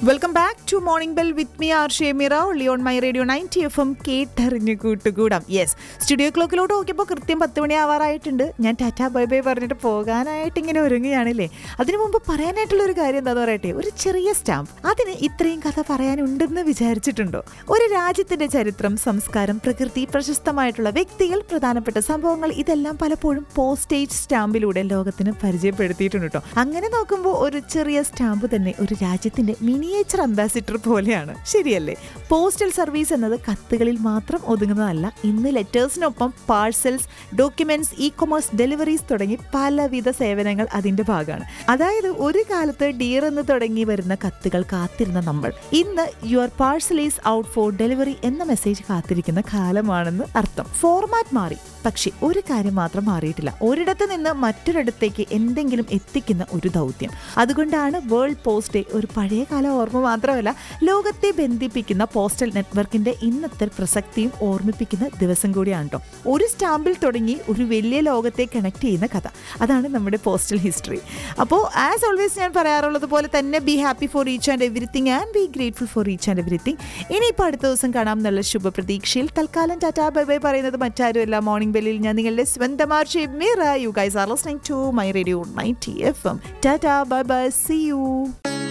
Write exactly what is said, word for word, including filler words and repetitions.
Welcome back to morning bell with me R ഷേമിറ only on my radio ninety F M കേട്ടറിഞ്ഞ് കൂട്ടുകൂടാം. Yes, studio ക്ലോക്കിലോട്ട് നോക്കിയപ്പോൾ കൃത്യം പത്ത് മണി ആവാറായിട്ടുണ്ട്. ഞാൻ ടാറ്റാ ബൈ ബൈ പറഞ്ഞിട്ട് പോകാനായിട്ട് ഇങ്ങനെ ഒരുങ്ങുകയാണല്ലേ. അതിനു മുമ്പ് പറയാനായിട്ടുള്ള ഒരു കാര്യം എന്താണെന്ന് പറയട്ടെ, ഒരു ചെറിയ സ്റ്റാമ്പ്. അതിന് ഇത്രയും കഥ പറയാനുണ്ടെന്ന് വിചാരിച്ചിട്ടുണ്ടോ? ഒരു രാജ്യത്തിന്റെ ചരിത്രം, സംസ്കാരം, പ്രകൃതി, പ്രശസ്തമായിട്ടുള്ള വ്യക്തികൾ, പ്രധാനപ്പെട്ട സംഭവങ്ങൾ, ഇതെല്ലാം പലപ്പോഴും പോസ്റ്റേജ് സ്റ്റാമ്പിലൂടെ ലോകത്തിന് പരിചയപ്പെടുത്തിയിട്ടുണ്ട് കേട്ടോ. അങ്ങനെ നോക്കുമ്പോൾ ഒരു ചെറിയ സ്റ്റാമ്പ് തന്നെ ഒരു രാജ്യത്തിന്റെ മിനിയേച്ചർ അംബാസിഡർ പോലെയാണ്, ശരിയല്ലേ? പോസ്റ്റൽ സർവീസ് എന്നത് കത്തുകളിൽ മാത്രം ഒതുങ്ങുന്നതല്ല. ഇന്ന് ലെറ്റേഴ്സിനൊപ്പം parcels, documents, E commerce, deliveries തുടങ്ങി പലവിധ സേവനങ്ങൾ അതിന്റെ ഭാഗമാണ്. അതായത് ഒരു കാലത്ത് ഡിയർ എന്ന് തുടങ്ങി വരുന്ന കത്തുകൾ കാത്തിരുന്ന നമ്മൾ ഇന്ന് your parcel is out for delivery എന്ന മെസ്സേജ് കാത്തിരിക്കുന്ന കാലമാണെന്ന് അർത്ഥം. ഫോർമാറ്റ് മാറി, പക്ഷെ ഒരു കാര്യം മാത്രം മാറിയിട്ടില്ല. ഒരിടത്ത് നിന്ന് മറ്റൊരിടത്തേക്ക് എന്തെങ്കിലും എത്തിക്കുന്ന ഒരു ദൗത്യം. അതുകൊണ്ടാണ് വേൾഡ് പോസ്റ്റ് ഡേ ഒരു പഴയകാല ഓർമ്മ മാത്രമല്ല, ലോകത്തെ ബന്ധിപ്പിക്കുന്ന പോസ്റ്റൽ നെറ്റ്വർക്കിന്റെ ഇന്നത്തെ പ്രസക്തിയും ഓർമ്മിപ്പിക്കുന്ന ദിവസം കൂടിയാണ് കേട്ടോ. ഒരു സ്റ്റാമ്പിൽ തുടങ്ങി ഒരു വലിയ ലോകത്തെ കണക്ട് ചെയ്യുന്ന കഥ, അതാണ് നമ്മുടെ പോസ്റ്റൽ ഹിസ്റ്ററി. അപ്പോൾ ആസ് ഓൾവേസ് ഞാൻ പറയാറുള്ളത് പോലെ തന്നെ, be happy for each and everything and B grateful for each and everything. ഇനിയിപ്പോൾ അടുത്ത ദിവസം കാണാം എന്നുള്ള ശുഭപ്രതീക്ഷയിൽ തൽക്കാലം ടാറ്റാ ബൈ ബൈ പറയുന്നത് മറ്റാരുമല്ല, മോർണിംഗ് ബെല്ലിൽ ഞാൻ നിങ്ങളുടെ സ്വന്തം R ഷേമിറ. You guys are listening to my radio ninety F M. Tata bye bye, see you.